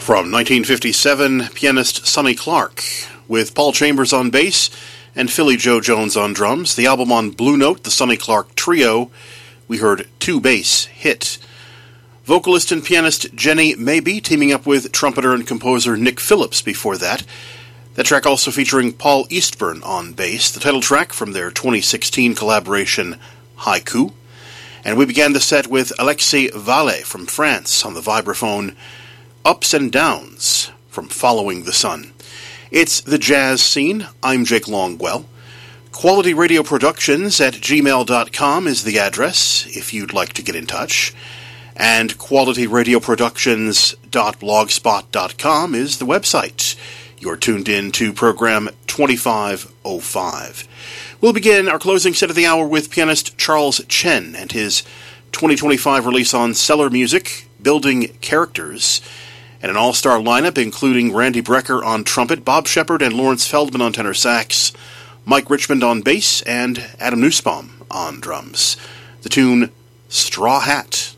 From 1957, pianist Sonny Clark, with Paul Chambers on bass and Philly Joe Jones on drums. The album on Blue Note, the Sonny Clark Trio, we heard Two Bass Hit. Vocalist and pianist Jenny Maybe teaming up with trumpeter and composer Nick Phillips before that. That track also featuring Paul Eastburn on bass, the title track from their 2016 collaboration Haiku. And we began the set with Alexis Valle from France on the vibraphone, Ups and Downs from Following the Sun. It's the jazz scene. I'm Jake Longwell. QualityRadioProductions@gmail.com is the address if you'd like to get in touch. And QualityRadioProductions.blogspot.com is the website. You're tuned in to program 2505. We'll begin our closing set of the hour with pianist Charles Chen and his 2025 release on Cellar Music, Building Characters, and an all-star lineup including Randy Brecker on trumpet, Bob Shepard and Lawrence Feldman on tenor sax, Mike Richmond on bass, and Adam Nussbaum on drums. The tune Straw Hat.